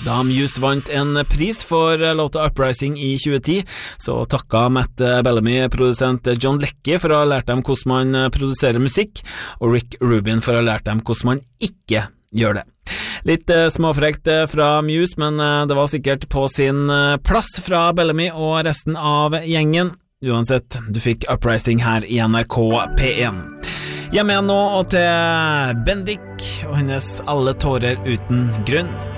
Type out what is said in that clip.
Da Muse vant en pris for låta Uprising i 2010, så takka Matt Bellamy produsent John Leckie for å ha lært dem hvordan man produserer musikk, og Rick Rubin for å ha lært dem hvordan man ikke gjør det. Litt småfrekt fra Muse, men det var sikkert på sin plass fra Bellamy og resten av gjengen. Uansett, du fikk Uprising her i NRK P1. Hjemme igjen nå og til Bendik og hennes Alle tårer uten grunn.